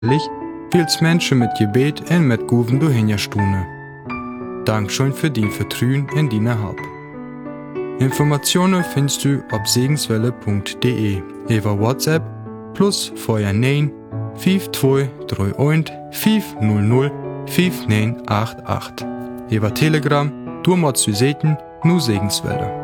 Viel's Menschen mit Gebet und mit Guven du hinjastune. Dankeschön für dein Vertrauen in deine Hab. Informationen findest du auf segenswelle.de über WhatsApp plus vorher 9 5231 500 5988. Über Telegram, du machst du Seten, nu Segenswelle.